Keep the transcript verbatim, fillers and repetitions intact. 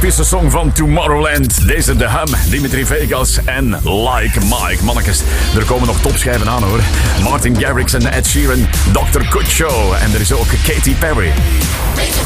epische song van Tomorrowland. Deze de Hum, Dimitri Vegas en Like Mike. Mannekes, er komen nog topschijven aan hoor. Martin Garrix en Ed Sheeran, doctor Kutshow en er is ook Katy Perry.